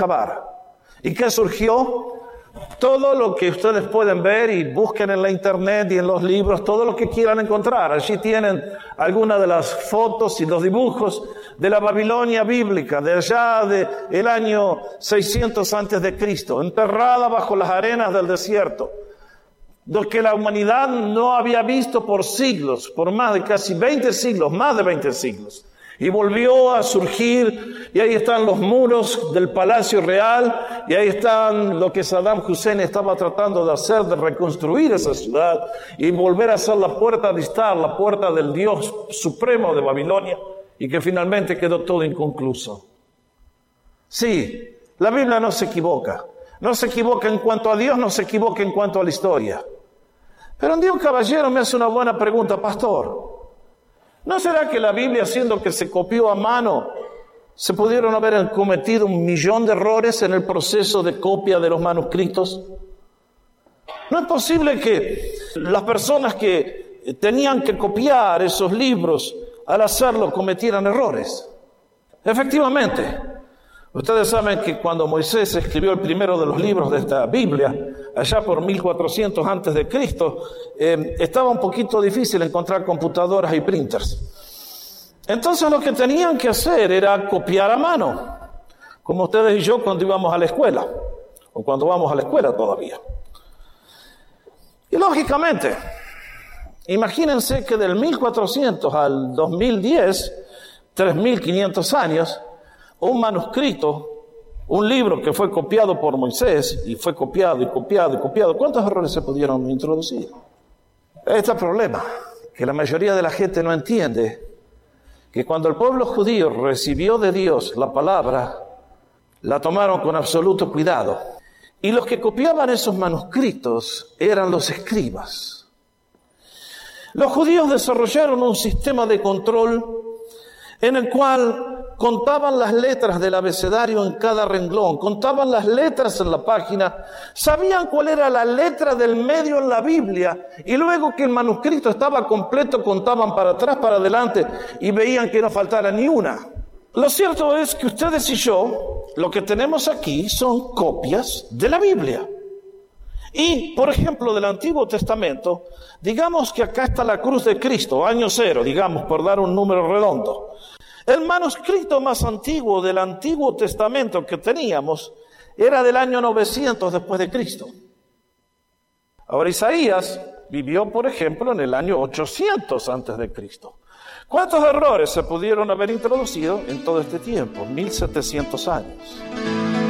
excavar. ¿Y qué surgió? Todo lo que ustedes pueden ver y busquen en la internet y en los libros, todo lo que quieran encontrar. Allí tienen algunas de las fotos y los dibujos de la Babilonia bíblica, de allá del año 600 antes de Cristo, enterrada bajo las arenas del desierto, lo que la humanidad no había visto por siglos, por más de casi 20 siglos, más de 20 siglos. Y volvió a surgir, y ahí están los muros del Palacio Real, y ahí están lo que Saddam Hussein estaba tratando de hacer, de reconstruir esa ciudad, y volver a ser la puerta de Istar, la puerta del Dios supremo de Babilonia, y que finalmente quedó todo inconcluso. Sí, la Biblia no se equivoca. No se equivoca en cuanto a Dios, no se equivoca en cuanto a la historia. Pero un día un caballero me hace una buena pregunta: pastor, ¿no será que la Biblia, siendo que se copió a mano, se pudieron haber cometido 1.000.000 de errores en el proceso de copia de los manuscritos? ¿No es posible que las personas que tenían que copiar esos libros, al hacerlo, cometieran errores? Efectivamente, ustedes saben que cuando Moisés escribió el primero de los libros de esta Biblia, allá por 1400 antes de Cristo, estaba un poquito difícil encontrar computadoras y printers. Entonces lo que tenían que hacer era copiar a mano, como ustedes y yo cuando íbamos a la escuela, o cuando vamos a la escuela todavía. Y lógicamente, imagínense que del 1400 al 2010, 3500 años, un manuscrito, un libro que fue copiado por Moisés, y fue copiado y copiado y copiado, ¿cuántos errores se pudieron introducir? Este es el problema, que la mayoría de la gente no entiende que cuando el pueblo judío recibió de Dios la palabra, la tomaron con absoluto cuidado. Y los que copiaban esos manuscritos eran los escribas. Los judíos desarrollaron un sistema de control en el cual contaban las letras del abecedario en cada renglón, contaban las letras en la página, sabían cuál era la letra del medio en la Biblia, y luego que el manuscrito estaba completo contaban para atrás, para adelante, y veían que no faltara ni una. Lo cierto es que ustedes y yo, lo que tenemos aquí son copias de la Biblia. Y, por ejemplo, del Antiguo Testamento, digamos que acá está la cruz de Cristo, año 0, digamos, por dar un número redondo. El manuscrito más antiguo del Antiguo Testamento que teníamos era del año 900 después de Cristo. Ahora, Isaías vivió, por ejemplo, en el año 800 antes de Cristo. ¿Cuántos errores se pudieron haber introducido en todo este tiempo? 1700 años.